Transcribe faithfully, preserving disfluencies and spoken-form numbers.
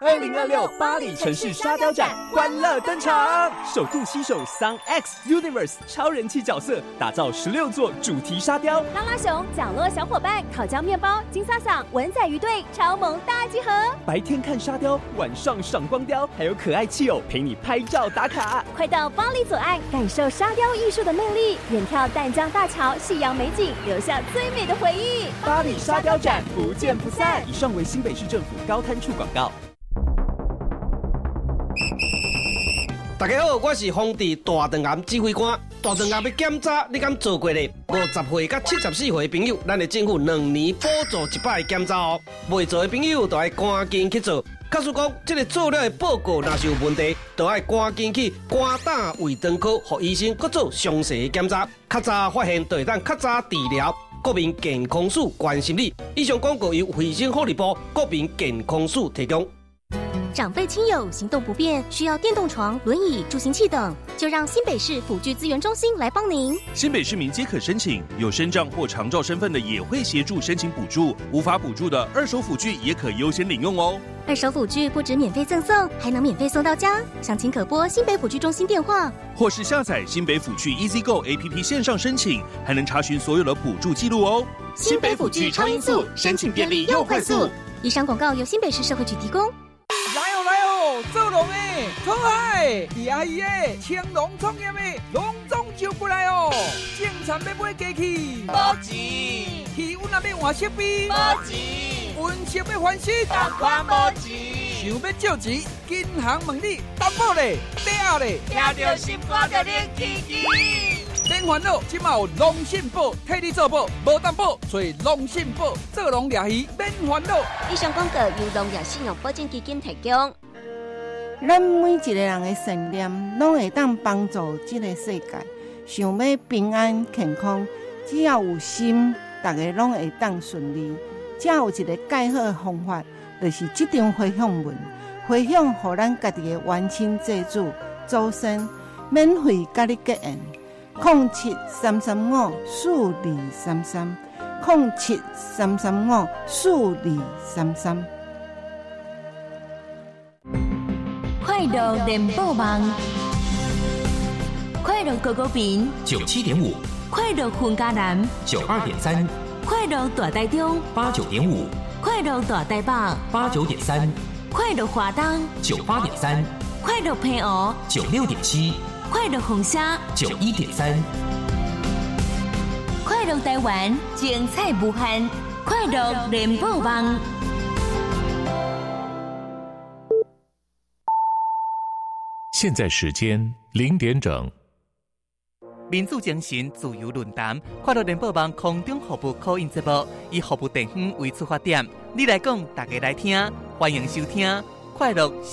二零二六巴黎城市沙雕展欢乐登场，首度携手 Sun X Universe 超人气角色，打造十六座主题沙雕。 拉拉熊、角落小伙伴、烤焦面包、金萨桑、文仔鱼队超萌大集合。 白天看沙雕，晚上赏光雕，还有可爱气友陪你拍照打卡。 快到巴黎左岸，感受沙雕艺术的魅力，远眺淡江大桥、夕阳美景，留下最美的回忆。 巴黎沙雕展不见不散。以上为新北市政府高滩处广告。 大家好，我是丰地大肠癌指挥官。大肠癌要检查，你敢做过呢？五十岁到七十四岁的朋友，咱的政府两年补助一摆的检查哦。未做的朋友，就要赶紧去做。假使讲这个做了的报告若是有问题，就要赶紧去肝胆胃肠科，让医生搁做详细的检查。较早发现，就会当较早治疗。国民健康署关心你。以上广告由卫生福利部国民健康署提供。 长辈亲友行动不便，需要电动床、轮椅、助行器等，就让新北市辅具资源中心来帮您。 新北市民皆可申请，有身障或长照身份的也会协助申请补助，无法补助的二手辅具也可优先领用哦。 二手辅具不止免费赠送，还能免费送到家。详情可拨新北辅具中心电话， 或是下载新北辅具 EasyGo A P P 线上申请，还能查询所有的补助记录哦。 新北辅具超音速，申请便利又快速。以上广告由新北市社会局提供。 来哦来哦，做龙诶，创海，厉害诶，青龙创业诶，隆重就过来哦。种田要买机器， 无钱； 气温也要换设备， 无钱； 温室要翻新， 同款无钱。 想要借钱，银行问你担保咧，嗲咧， 听到心肝就灵起起。 免烦恼，即马有龙信保替你做保，无担保，所以龙信保做龙掠鱼免烦恼。 以上广告由农业信用保证基金提供。 咱每一个人的信念，拢会当帮助这个世界。想要平安健康，只要有心，大家拢会当顺利。只有一个介好的方法，就是这张回向文，回向予咱家己的冤亲债主、祖先，免费甲你结缘。零七三三五四二三三，零七三三五四二三三。 快乐联播网，快乐狗狗饼九七点五， 快乐混家南九二点三， 快乐大台中八九点五， 快乐大台北八九点三， 快乐华东九八点三， 快乐平湖九六点七。 快乐红虾九一点三， 快乐台湾精彩无限，快乐联播网。 现在时间零点整。 民主精神自由论坛，快乐联播网空中服务call in节目，以服务地方为出发点，你来讲，大家来听，欢迎收听快乐